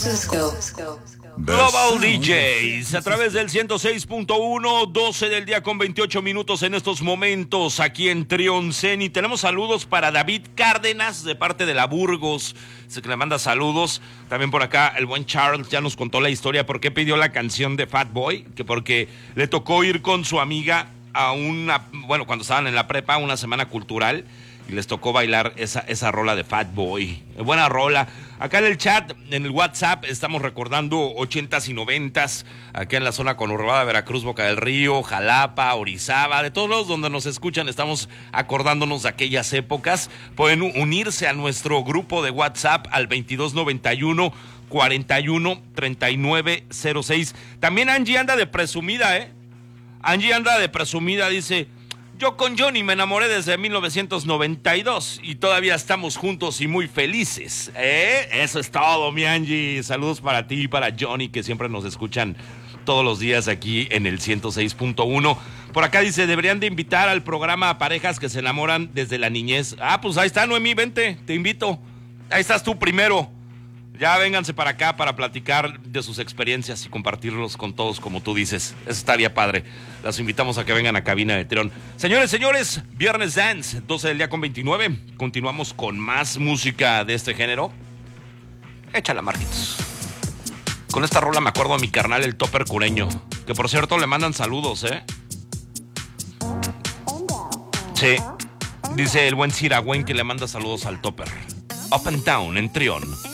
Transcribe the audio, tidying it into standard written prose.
Global DJs a través del 106.1, 12 del día con 28 minutos en estos momentos aquí en Trion Zen. Y tenemos saludos para David Cárdenas de parte de la Burgos, que le manda saludos. También por acá el buen Charles ya nos contó la historia por qué pidió la canción de Fat Boy, que porque le tocó ir con su amiga a cuando estaban en la prepa, una semana cultural, y les tocó bailar esa rola de Fat Boy. Buena rola. Acá en el chat, en el WhatsApp, estamos recordando 80s y 90s, acá en la zona conurbada, Veracruz, Boca del Río, Jalapa, Orizaba, de todos lados donde nos escuchan, estamos acordándonos de aquellas épocas. Pueden unirse a nuestro grupo de WhatsApp al 2291 41 39 06. También Angie anda de presumida, Angie anda de presumida, dice: yo con Johnny me enamoré desde 1992 y todavía estamos juntos y muy felices. Eso es todo, mi Angie. Saludos para ti y para Johnny, que siempre nos escuchan todos los días aquí en el 106.1. Por acá dice: deberían de invitar al programa a parejas que se enamoran desde la niñez. Pues ahí está, Noemí, vente, te invito. Ahí estás tú primero. Ya vénganse para acá para platicar de sus experiencias y compartirlos con todos, como tú dices. Eso estaría padre. Las invitamos a que vengan a Cabina de Trion. Señores, Viernes Dance, 12 del día con 29. Continuamos con más música de este género. Échala, Marquitos. Con esta rola me acuerdo a mi carnal, el Topper Cureño, que por cierto le mandan saludos, Sí, dice el buen Siragüen que le manda saludos al Topper. Up and Down en Trion.